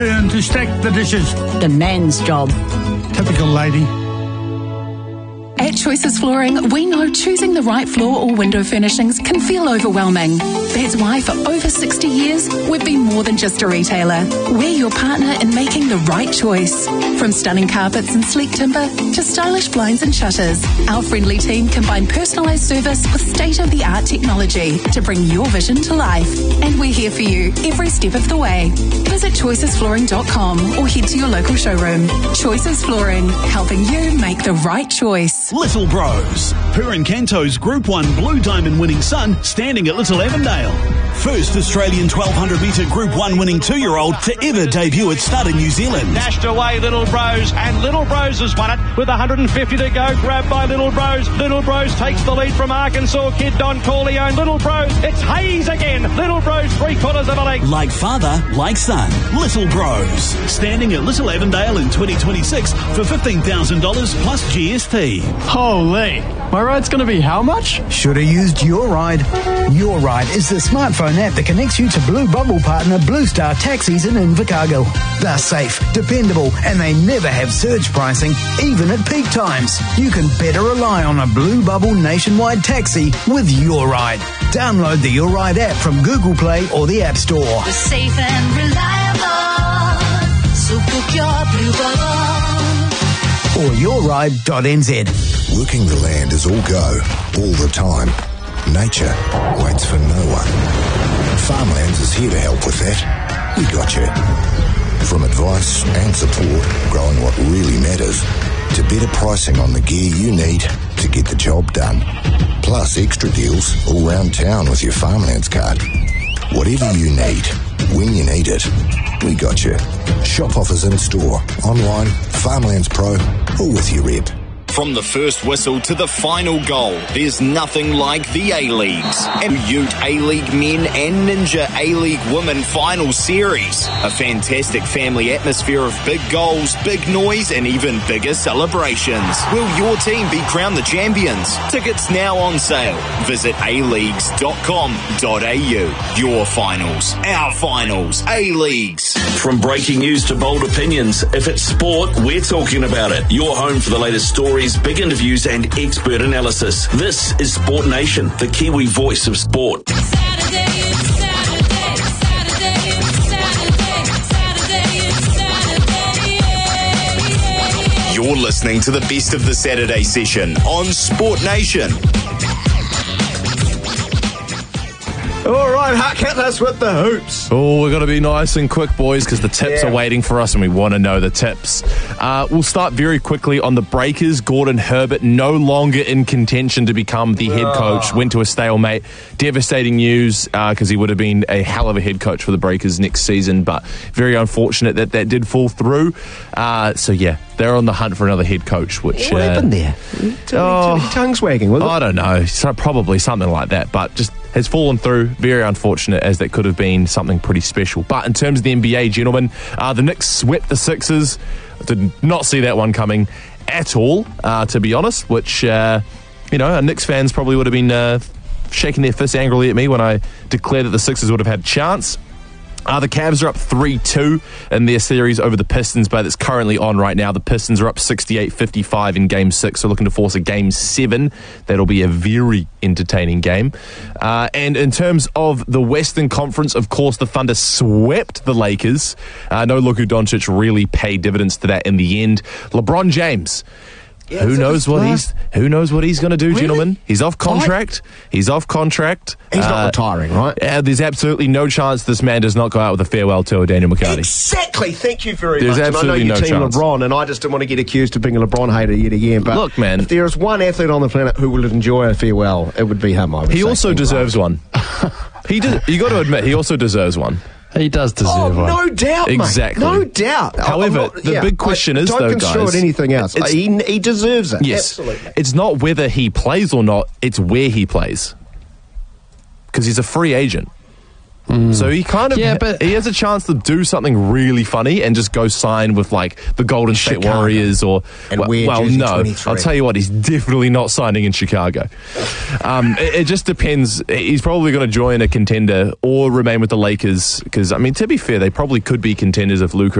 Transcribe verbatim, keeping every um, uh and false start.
And to stack the dishes. The man's job. Typical lady. At Choices Flooring, we know choosing the right floor or window furnishings can feel overwhelming. That's why for over sixty years, we've been more than just a retailer. We're your partner in making the right choice. From stunning carpets and sleek timber to stylish blinds and shutters, our friendly team combine personalised service with state-of-the-art technology to bring your vision to life. And we're here for you every step of the way. Visit choices flooring dot com or head to your local showroom. Choices Flooring, helping you make the right choice. Little Bros. Purin Canto's Group one Blue Diamond winning son standing at Little Avondale. First Australian twelve hundred metre Group one winning two-year-old to ever debut at Stud in New Zealand. Dashed away Little Bros, and Little Bros has won it with one hundred fifty to go. Grabbed by Little Bros. Little Bros takes the lead from Arkansas Kid Don Corleone. Little Bros, it's Hayes again. Little Bros, three quarters of a length. Like father, like son. Little Bros. Standing at Little Avondale in twenty twenty-six for fifteen thousand dollars plus G S T. Holy, my ride's going to be how much? Should have used Your Ride. Your Ride is the smartphone app that connects you to Blue Bubble partner Blue Star Taxis in Invercargill. They're safe, dependable, and they never have surge pricing, even at peak times. You can better rely on a Blue Bubble nationwide taxi with Your Ride. Download the Your Ride app from Google Play or the App Store. We're safe and reliable, so book your Blue Bubble. Or your ride dot n z. Working the land is all go, all the time. Nature waits for no one. Farmlands is here to help with that. We got you. From advice and support, growing what really matters, to better pricing on the gear you need to get the job done. Plus extra deals all round town with your Farmlands card. Whatever you need, when you need it, we got you. Shop offers in store, online, Farmlands Pro, or with your rep. From the first whistle to the final goal, there's nothing like the A-Leagues. And Ute A-League Men and Ninja A-League Women Final Series. A fantastic family atmosphere of big goals, big noise, and even bigger celebrations. Will your team be crowned the champions? Tickets now on sale. Visit a leagues dot com dot a u. Your finals, our finals, A-Leagues. From breaking news to bold opinions, if it's sport, we're talking about it. Your home for the latest stories, big interviews and expert analysis. This is Sport Nation, the Kiwi voice of sport. Saturday, it's Saturday, Saturday, it's Saturday, Saturday, it's Saturday, yeah, yeah. You're listening to the best of the Saturday session on Sport Nation. All right, Huck, hit us with the hoops. Oh, we've got to be nice and quick, boys, because the tips Yeah. are waiting for us and we want to know the tips. Uh, we'll start very quickly on the Breakers. Gordon Herbert no longer in contention to become the head coach. Went to a stalemate. Devastating news because uh, he would have been a hell of a head coach for the Breakers next season, but very unfortunate that that did fall through. Uh, so, yeah, they're on the hunt for another head coach. Which, What uh, happened there? Oh, Tongues wagging, was it? I don't know. So probably something like that, but just has fallen through. Very unfortunate, as that could have been something pretty special. But in terms of the N B A, gentlemen, uh, the Knicks swept the Sixers. I did not see that one coming at all, uh, to be honest, which, uh, you know, Knicks fans probably would have been uh, shaking their fists angrily at me when I declared that the Sixers would have had a chance. Uh, the Cavs are up three two in their series over the Pistons, but it's currently on right now. The Pistons are up sixty-eight fifty-five in Game six, so looking to force a Game seven. That'll be a very entertaining game. Uh, and in terms of the Western Conference, of course, the Thunder swept the Lakers. Uh, no Luka Doncic really paid dividends to that in the end. LeBron James... Yeah, who so knows what he's Who knows what he's going to do, Really? gentlemen? He's off contract. He's off contract. He's not Uh, retiring, right? Uh, there's absolutely no chance this man does not go out with a farewell tour, Daniel McCarty. Exactly. Thank you very There's much. absolutely and I know no you team chance. LeBron, and I just didn't want to get accused of being a LeBron hater yet again. But Look, man. if there is one athlete on the planet who will enjoy a farewell, it would be him. I would He say. also deserves one. He de- You got to admit, he also deserves one. He does deserve Oh, one. no doubt, mate. Exactly. No doubt. However, I'm not- the yeah, big question I is, don't though, construe guys, it anything else. it's- He, he deserves it. Yes. Absolutely. It's not whether he plays or not, it's where he plays. Because he's a free agent. Mm. So he kind of Yeah, but- he has a chance to do something really funny and just go sign with like the Golden State Chicago. Warriors or And well, wear well jersey no, twenty-three. I'll tell you what, he's definitely not signing in Chicago. Um, it, it just depends. He's probably going to join a contender or remain with the Lakers because I mean, to be fair, they probably could be contenders if Luka